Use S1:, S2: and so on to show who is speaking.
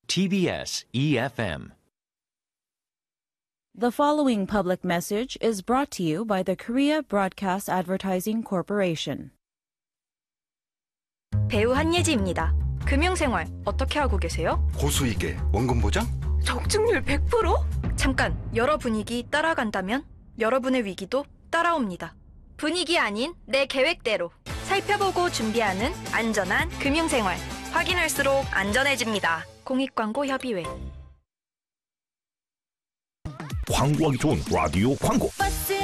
S1: TBS EFM.
S2: The following public message is brought to you by the Korea Broadcast Advertising Corporation.
S3: 배우 한예지입니다. 금융생활 어떻게 하고 계세요?
S4: 고수익에 원금 보장?
S3: 적중률 100%? 잠깐, 여러 분위기 따라간다면 여러분의 위기도 따라옵니다. 분위기 아닌 내 계획대로 살펴보고 준비하는 안전한 금융생활. 확인할수록 안전해집니다. 공익광고협의회.
S5: 광고하기 좋은 라디오 광고.